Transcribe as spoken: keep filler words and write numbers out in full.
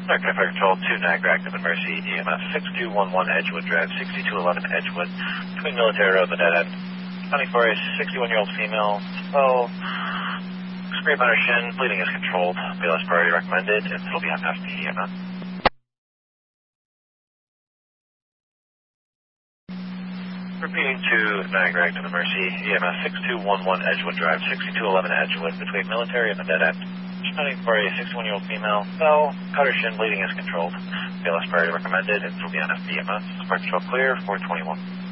American Fire Control two Niagara active in Mercy, E M F six two one one Edgewood Drive, sixty-two eleven Edgewood, between Military Road and the dead end. Counting for a sixty-one-year-old female, well, scrape on her shin, bleeding is controlled, B L S priority recommended, and it'll be on past the E M F. Repeating to Niagara active in Mercy, E M F six two one one Edgewood Drive, sixty-two eleven Edgewood, between Military and the dead end. Counting for a sixty-one-year-old female, fell, cut her shin, bleeding is controlled. B L S priority recommended, and it'll be on F B M S. Spark control clear, four twenty-one.